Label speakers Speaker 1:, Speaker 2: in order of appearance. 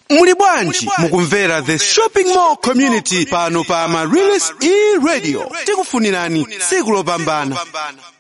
Speaker 1: Muli bwanji mukumvera The Shopping Mall Community pano pa Amaryllis E-Radio. Tikufunirani tsiku lopambana.